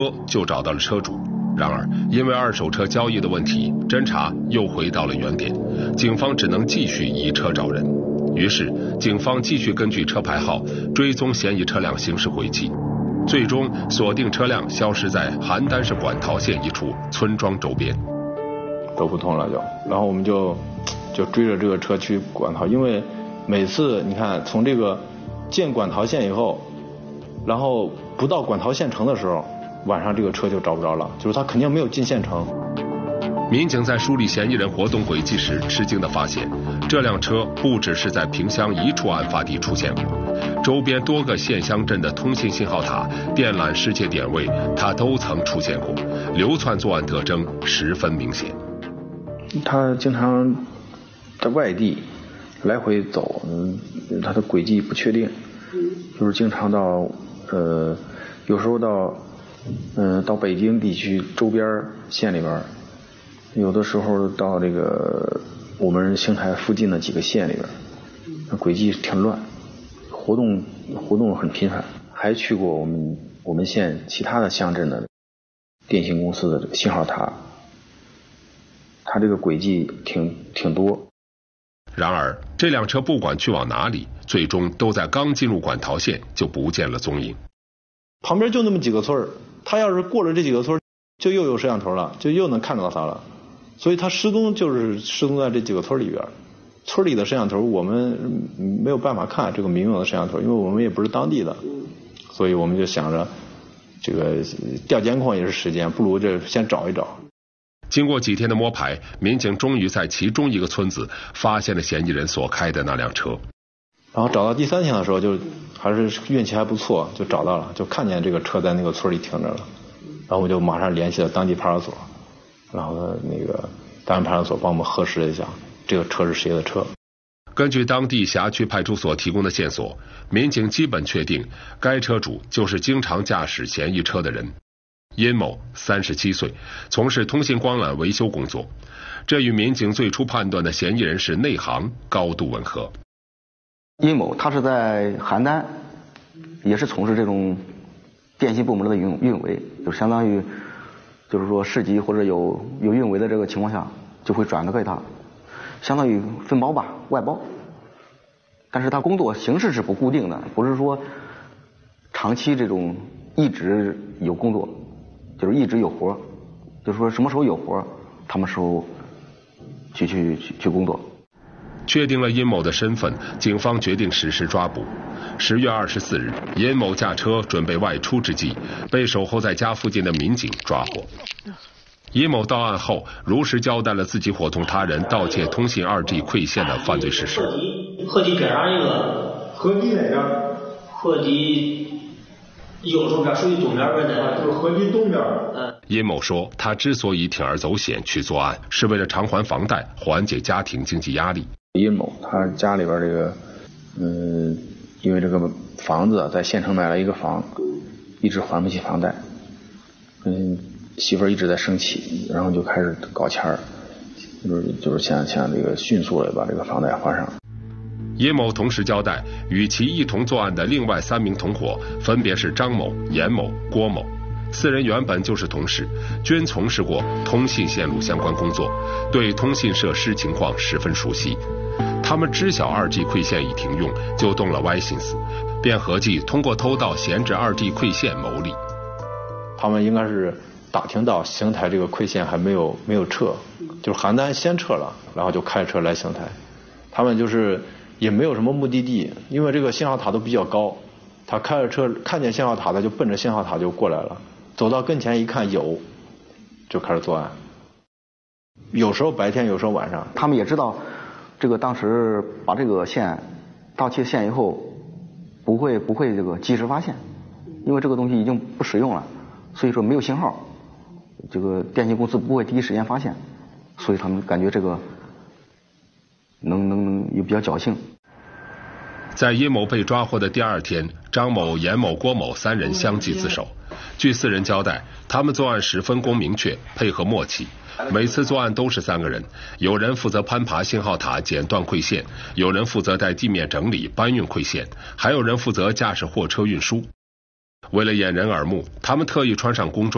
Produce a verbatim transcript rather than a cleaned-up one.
就找到了车主。然而，因为二手车交易的问题，侦查又回到了原点，警方只能继续移车找人。于是，警方继续根据车牌号追踪嫌疑车辆行驶轨迹，最终锁定车辆消失在邯郸市管陶县一处村庄周边。 走不通了就，然后我们就就追着这个车去管陶，因为每次你看从这个进管陶县以后，然后不到管陶县城的时候，晚上这个车就找不着了，就是他肯定没有进县城。 民警在梳理嫌疑人活动轨迹时，吃惊地发现，这辆车不只是在萍乡一处案发地出现过，周边多个县乡镇的通信信号塔、电缆失窃点位，它都曾出现过，流窜作案特征十分明显。 他经常在外地来回走，嗯，他的轨迹不确定，就是经常到呃，有时候到嗯、呃、到北京地区周边县里边。有的时候到这个我们邢台附近的几个县里边，轨迹挺乱，活动活动很频繁，还去过我们我们县其他的乡镇的电信公司的这个信号塔，它这个轨迹挺挺多。 然而，这辆车不管去往哪里，最终都在刚进入管陶县就不见了踪影。 旁边就那么几个村，他要是过了这几个村，就又有摄像头了，就又能看到他了。所以他失踪就是失踪在这几个村里边，村里的摄像头我们没有办法看这个民用的摄像头，因为我们也不是当地的，所以我们就想着这个调监控也是时间，不如就先找一找。 经过几天的摸排，民警终于在其中一个村子发现了嫌疑人所开的那辆车。 然后找到第三天的时候，就还是运气还不错，就找到了，就看见这个车在那个村里停着了，然后我就马上联系了当地派出所。然后那个当地派出所帮我们核实了一下，这个车是谁的车。 根据当地辖区派出所提供的线索，民警基本确定该车主就是经常驾驶嫌疑车的人殷某，三十七岁，从事通信光缆维修工作。这与民警最初判断的嫌疑人是内行高度吻合。 殷某他是在邯郸，也是从事这种电信部门的运运维，就相当于。就是说市级或者有有运维的这个情况下，就会转给他，相当于分包吧，外包。但是他工作形式是不固定的，不是说长期这种一直有工作，就是一直有活，就是说什么时候有活，他们时候去去去去工作。 确定了殷某的身份，警方决定实施抓捕。十月二十四日，殷某驾车准备外出之际，被守候在家附近的民警抓获。殷某到案后，如实交代了自己伙同他人盗窃通信 二 G 馈线的犯罪事实。 河堤边上一个， 河堤哪边？ 河堤右手边，属于东边边的， 就是河堤东边。 嗯。 殷某说，他之所以铤而走险去作案，是为了偿还房贷，缓解家庭经济压力。 殷某他家里边这个，嗯，因为这个房子在县城买了一个房，一直还不起房贷，嗯，媳妇儿一直在生气，然后就开始搞钱儿，就是就是想想这个迅速的把这个房贷还上。 殷某同时交代，与其一同作案的另外三名同伙分别是张某、严某、郭某。四人原本就是同事，均从事过通信线路相关工作，对通信设施情况十分熟悉。他们知晓 二 G 馈线已停用，就动了歪心思，便合计通过偷盗闲置 二 G 馈线牟利。 他们应该是打听到邢台这个馈线还没有没有撤，就是邯郸先撤了，然后就开车来邢台。他们就是也没有什么目的地，因为这个信号塔都比较高，他开着车看见信号塔，他就奔着信号塔就过来了。走到跟前一看有，就开始作案。有时候白天，有时候晚上。 他们也知道，这个当时把这个线盗窃线以后，不会不会这个及时发现，因为这个东西已经不使用了，所以说没有信号，这个电信公司不会第一时间发现，所以他们感觉这个能能能也比较侥幸。 在殷某被抓获的第二天，张某、严某、郭某三人相继自首。据四人交代，他们作案时分工明确，配合默契。每次作案都是三个人，有人负责攀爬信号塔剪断馈线，有人负责在地面整理搬运馈线，还有人负责驾驶货车运输。为了掩人耳目，他们特意穿上工装。